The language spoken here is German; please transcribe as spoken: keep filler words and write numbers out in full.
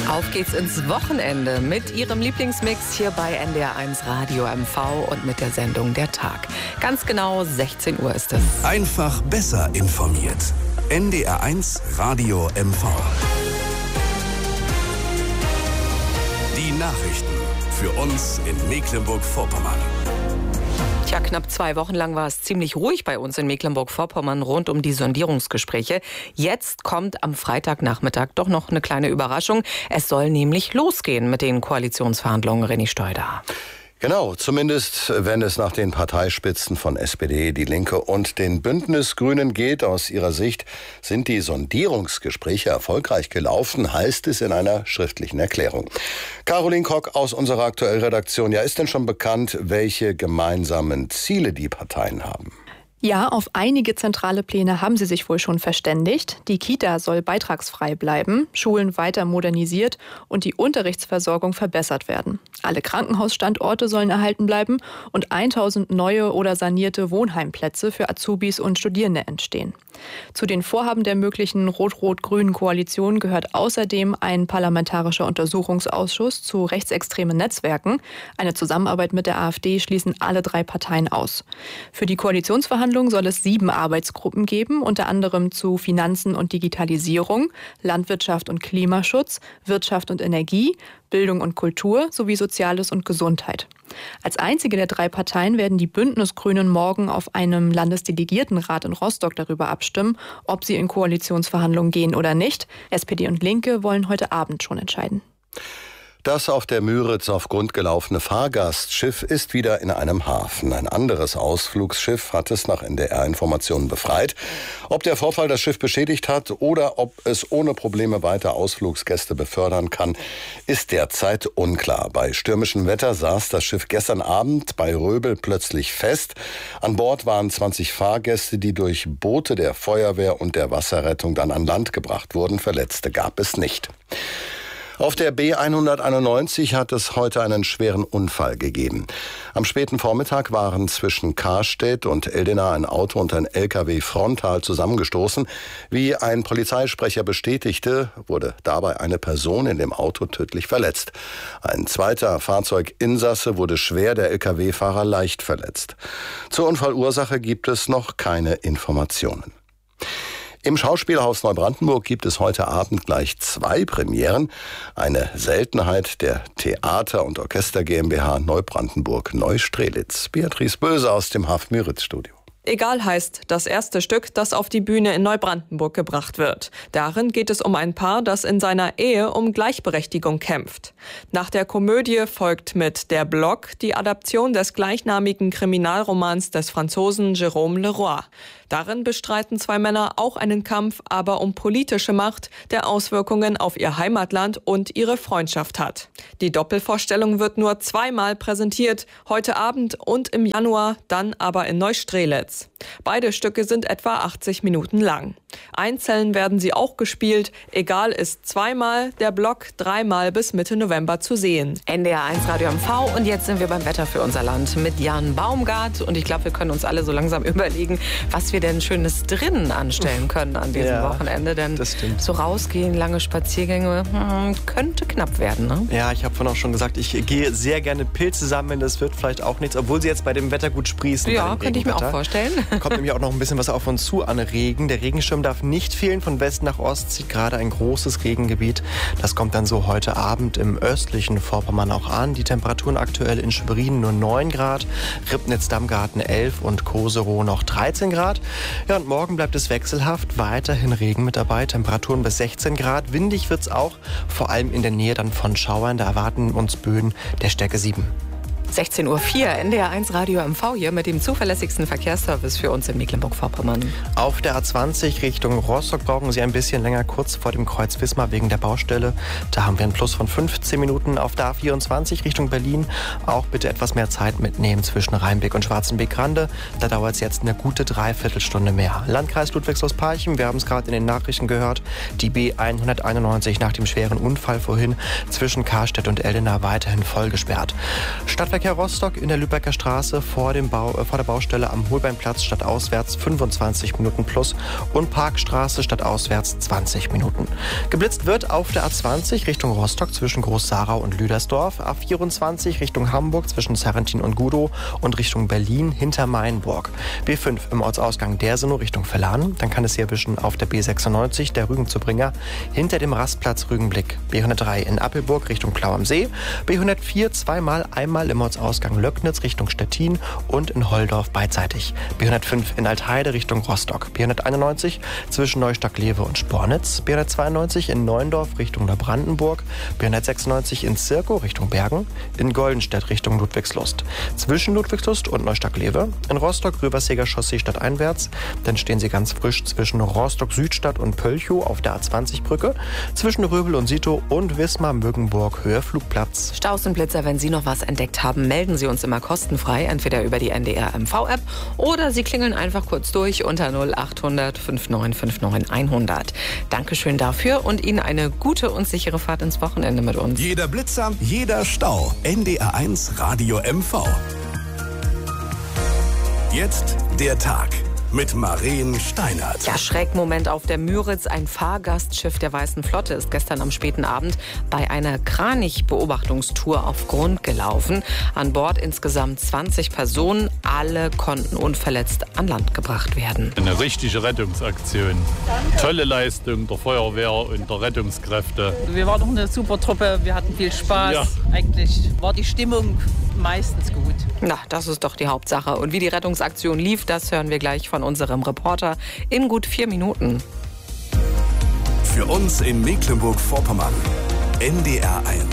Auf geht's ins Wochenende mit Ihrem Lieblingsmix hier bei N D R eins Radio M V und mit der Sendung Der Tag. Ganz genau sechzehn Uhr ist es. Einfach besser informiert. N D R eins Radio M V. Die Nachrichten für uns in Mecklenburg-Vorpommern. Tja, knapp zwei Wochen lang war es ziemlich ruhig bei uns in Mecklenburg-Vorpommern rund um die Sondierungsgespräche. Jetzt kommt am Freitagnachmittag doch noch eine kleine Überraschung. Es soll nämlich losgehen mit den Koalitionsverhandlungen. René Steuder. Genau, zumindest wenn es nach den Parteispitzen von S P D, Die Linke und den Bündnisgrünen geht. Aus ihrer Sicht sind die Sondierungsgespräche erfolgreich gelaufen, heißt es in einer schriftlichen Erklärung. Caroline Kock aus unserer Aktuellredaktion. Ja, ist denn schon bekannt, welche gemeinsamen Ziele die Parteien haben? Ja, auf einige zentrale Pläne haben sie sich wohl schon verständigt. Die Kita soll beitragsfrei bleiben, Schulen weiter modernisiert und die Unterrichtsversorgung verbessert werden. Alle Krankenhausstandorte sollen erhalten bleiben und tausend neue oder sanierte Wohnheimplätze für Azubis und Studierende entstehen. Zu den Vorhaben der möglichen rot-rot-grünen Koalition gehört außerdem ein parlamentarischer Untersuchungsausschuss zu rechtsextremen Netzwerken. Eine Zusammenarbeit mit der AfD schließen alle drei Parteien aus. Für die Koalitionsverhandlungen soll es sieben Arbeitsgruppen geben, unter anderem zu Finanzen und Digitalisierung, Landwirtschaft und Klimaschutz, Wirtschaft und Energie, Bildung und Kultur sowie Soziales und Gesundheit. Als einzige der drei Parteien werden die Bündnisgrünen morgen auf einem Landesdelegiertenrat in Rostock darüber abstimmen, ob sie in Koalitionsverhandlungen gehen oder nicht. S P D und Linke wollen heute Abend schon entscheiden. Das auf der Müritz auf Grund gelaufene Fahrgastschiff ist wieder in einem Hafen. Ein anderes Ausflugsschiff hat es nach N D R-Informationen befreit. Ob der Vorfall das Schiff beschädigt hat oder ob es ohne Probleme weiter Ausflugsgäste befördern kann, ist derzeit unklar. Bei stürmischem Wetter saß das Schiff gestern Abend bei Röbel plötzlich fest. An Bord waren zwanzig Fahrgäste, die durch Boote der Feuerwehr und der Wasserrettung dann an Land gebracht wurden. Verletzte gab es nicht. Auf der B hunderteinundneunzig hat es heute einen schweren Unfall gegeben. Am späten Vormittag waren zwischen Karstedt und Eldena ein Auto und ein L K W frontal zusammengestoßen. Wie ein Polizeisprecher bestätigte, wurde dabei eine Person in dem Auto tödlich verletzt. Ein zweiter Fahrzeuginsasse wurde schwer, der L K W-Fahrer leicht verletzt. Zur Unfallursache gibt es noch keine Informationen. Im Schauspielhaus Neubrandenburg gibt es heute Abend gleich zwei Premieren. Eine Seltenheit der Theater- und Orchester GmbH Neubrandenburg Neustrelitz. Beatrice Böse aus dem H A F Müritz-Studio. Egal heißt das erste Stück, das auf die Bühne in Neubrandenburg gebracht wird. Darin geht es um ein Paar, das in seiner Ehe um Gleichberechtigung kämpft. Nach der Komödie folgt mit Der Block die Adaption des gleichnamigen Kriminalromans des Franzosen Jérôme Leroy. Darin bestreiten zwei Männer auch einen Kampf, aber um politische Macht, der Auswirkungen auf ihr Heimatland und ihre Freundschaft hat. Die Doppelvorstellung wird nur zweimal präsentiert, heute Abend und im Januar, dann aber in Neustrelitz. Beide Stücke sind etwa achtzig Minuten lang. Einzeln werden sie auch gespielt. Egal ist zweimal, Der Block dreimal bis Mitte November zu sehen. N D R eins Radio M V und jetzt sind wir beim Wetter für unser Land mit Jan Baumgart. Und ich glaube, wir können uns alle so langsam überlegen, was wir denn Schönes drinnen anstellen können an diesem ja, Wochenende. Denn so rausgehen, lange Spaziergänge, hm, könnte knapp werden, ne? Ja, ich habe vorhin auch schon gesagt, ich gehe sehr gerne Pilze sammeln. Das wird vielleicht auch nichts, obwohl sie jetzt bei dem Wetter gut sprießen. Ja, könnte ich mir auch vorstellen. Kommt nämlich auch noch ein bisschen was auf uns zu an Regen. Der Regenschirm darf nicht fehlen. Von West nach Ost zieht gerade ein großes Regengebiet. Das kommt dann so heute Abend im östlichen Vorpommern auch an. Die Temperaturen aktuell in Schwerin nur neun Grad, Ribnitz-Dammgarten elf und Koserow noch dreizehn Grad. Ja, und morgen bleibt es wechselhaft. Weiterhin Regen mit dabei. Temperaturen bis sechzehn Grad. Windig wird es auch, vor allem in der Nähe dann von Schauern. Da erwarten uns Böen der Stärke sieben. sechzehn Uhr vier, N D R eins Radio M V hier mit dem zuverlässigsten Verkehrsservice für uns in Mecklenburg-Vorpommern. Auf der A zwanzig Richtung Rostock brauchen Sie ein bisschen länger, kurz vor dem Kreuz Wismar wegen der Baustelle. Da haben wir einen Plus von fünfzehn Minuten. Auf der A vierundzwanzig Richtung Berlin auch bitte etwas mehr Zeit mitnehmen zwischen Rheinbeck und Schwarzenbeck-Rande. Da dauert es jetzt eine gute Dreiviertelstunde mehr. Landkreis Ludwigslust-Parchim, wir haben es gerade in den Nachrichten gehört, die B hunderteinundneunzig nach dem schweren Unfall vorhin zwischen Karstedt und Eldena weiterhin voll gesperrt. Stadtverkehr Verkehr Rostock in der Lübecker Straße vor, dem Bau, äh, vor der Baustelle am Holbeinplatz stadtauswärts fünfundzwanzig Minuten plus und Parkstraße stadtauswärts zwanzig Minuten. Geblitzt wird auf der A zwanzig Richtung Rostock zwischen Groß-Sarau und Lüdersdorf, A vierundzwanzig Richtung Hamburg zwischen Serrentin und Gudow und Richtung Berlin hinter Mainburg. B fünf im Ortsausgang Dersenow Richtung Verlan, dann kann es hier erwischen auf der B sechsundneunzig der Rügen zu Bringer hinter dem Rastplatz Rügenblick. B hundertdrei in Appelburg Richtung Plau am See, B hundertvier zweimal, einmal im Ortsausgang Löcknitz Richtung Stettin und in Holdorf beidseitig. B hundertfünf in Altheide Richtung Rostock, B hunderteinundneunzig zwischen Neustadt-Glewe und Spornitz, B hundertzweiundneunzig in Neuendorf Richtung Neubrandenburg, B hundertsechsundneunzig in Zirkow Richtung Bergen, in Goldenstedt Richtung Ludwigslust. Zwischen Ludwigslust und Neustadt-Glewe, in Rostock Röberseger Chaussee stadteinwärts, dann stehen Sie ganz frisch zwischen Rostock-Südstadt und Pölchow auf der A zwanzig Brücke, zwischen Röbel und Sito und Wismar-Mögenburg Höherflugplatz. Staus und Blitzer, wenn Sie noch was entdeckt haben, melden Sie uns immer kostenfrei, entweder über die N D R M V-App oder Sie klingeln einfach kurz durch unter null achthundert fünfundneunzig fünfundneunzig hundert. Dankeschön dafür und Ihnen eine gute und sichere Fahrt ins Wochenende mit uns. Jeder Blitzer, jeder Stau. N D R eins Radio M V. Jetzt der Tag mit Maren Steinert. Ja, Schreckmoment auf der Müritz. Ein Fahrgastschiff der Weißen Flotte ist gestern am späten Abend bei einer Kranichbeobachtungstour auf Grund gelaufen. An Bord insgesamt zwanzig Personen. Alle konnten unverletzt an Land gebracht werden. Eine richtige Rettungsaktion. Tolle Leistung der Feuerwehr und der Rettungskräfte. Wir waren doch eine super Truppe. Wir hatten viel Spaß. Ja. Eigentlich war die Stimmung meistens gut. Na, das ist doch die Hauptsache. Und wie die Rettungsaktion lief, das hören wir gleich von unserem Reporter in gut vier Minuten. Für uns in Mecklenburg-Vorpommern, N D R eins.